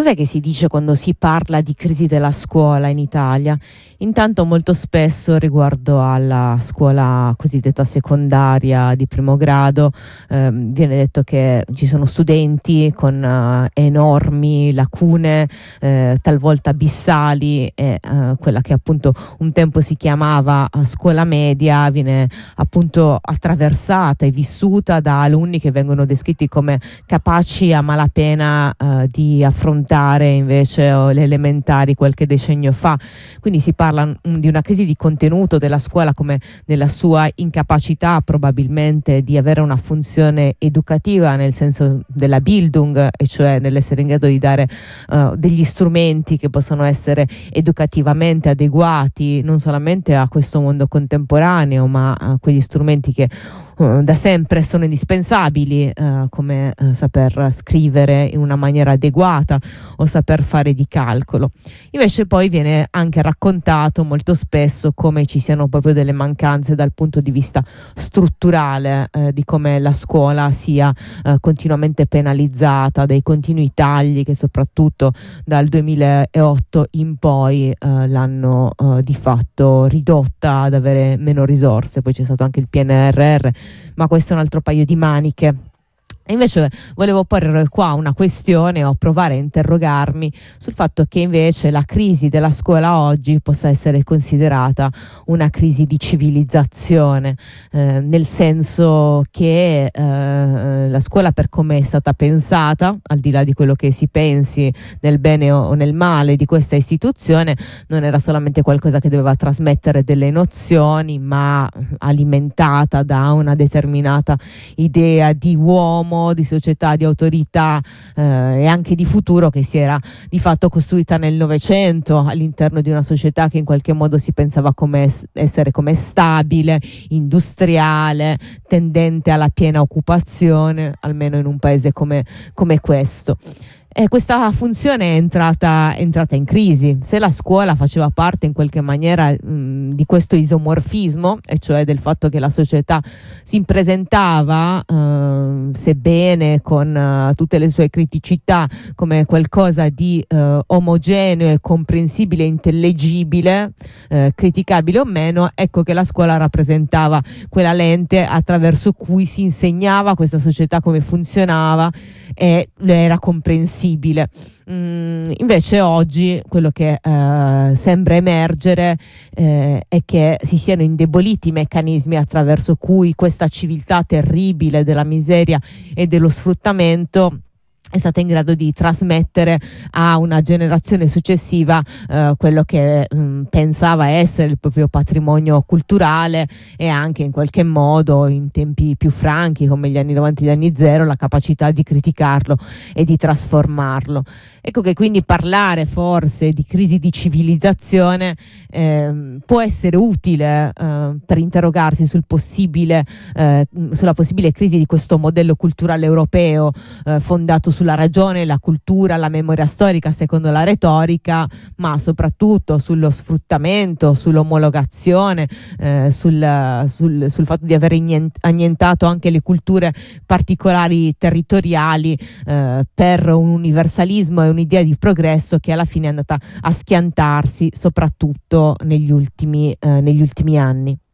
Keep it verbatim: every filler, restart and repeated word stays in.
cos'è che si dice quando si parla di crisi della scuola in Italia? Intanto molto spesso riguardo alla scuola cosiddetta secondaria di primo grado ehm, viene detto che ci sono studenti con uh, enormi lacune, eh, talvolta abissali, e uh, quella che appunto un tempo si chiamava uh, scuola media viene appunto attraversata e vissuta da alunni che vengono descritti come capaci a malapena uh, di affrontare invece oh, le elementari qualche decennio fa. Quindi si parla di una crisi di contenuto della scuola come nella sua incapacità probabilmente di avere una funzione educativa nel senso della Bildung, e cioè nell'essere in grado di dare uh, degli strumenti che possono essere educativamente adeguati non solamente a questo mondo contemporaneo, ma a quegli strumenti che uh, da sempre sono indispensabili, uh, come uh, saper scrivere in una maniera adeguata o saper fare di calcolo. Invece poi viene anche raccontato molto spesso come ci siano proprio delle mancanze dal punto di vista strutturale, eh, di come la scuola sia eh, continuamente penalizzata, dai continui tagli che soprattutto dal duemilaotto in poi eh, l'hanno eh, di fatto ridotta ad avere meno risorse. Poi c'è stato anche il P N R R, ma questo è un altro paio di maniche. Invece volevo porre qua una questione o provare a interrogarmi sul fatto che invece la crisi della scuola oggi possa essere considerata una crisi di civilizzazione, eh, nel senso che eh, la scuola, per come è stata pensata, al di là di quello che si pensi nel bene o nel male di questa istituzione, non era solamente qualcosa che doveva trasmettere delle nozioni, ma alimentata da una determinata idea di uomo, di società, di autorità eh, e anche di futuro, che si era di fatto costruita nel Novecento all'interno di una società che in qualche modo si pensava come essere come stabile, industriale, tendente alla piena occupazione, almeno in un paese come, come questo. E questa funzione è entrata, è entrata in crisi. Se la scuola faceva parte in qualche maniera mh, di questo isomorfismo, e cioè del fatto che la società si presentava, eh, sebbene con uh, tutte le sue criticità, come qualcosa di uh, omogeneo e comprensibile e intellegibile, eh, criticabile o meno, ecco che la scuola rappresentava quella lente attraverso cui si insegnava questa società come funzionava e era comprensibile. Mm, invece oggi quello che eh, sembra emergere eh, è che si siano indeboliti i meccanismi attraverso cui questa civiltà terribile della miseria e dello sfruttamento è stata in grado di trasmettere a una generazione successiva eh, quello che mh, pensava essere il proprio patrimonio culturale, e anche in qualche modo in tempi più franchi come gli anni novanta e gli anni zero la capacità di criticarlo e di trasformarlo. Ecco che quindi parlare forse di crisi di civilizzazione eh, può essere utile eh, per interrogarsi sul possibile, eh, sulla possibile crisi di questo modello culturale europeo eh, fondato sulla ragione, la cultura, la memoria storica secondo la retorica, ma soprattutto sullo sfruttamento, sull'omologazione, eh, sul, sul, sul fatto di aver annientato anche le culture particolari territoriali eh, per un universalismo e un'idea di progresso che alla fine è andata a schiantarsi soprattutto negli ultimi, eh, negli ultimi anni.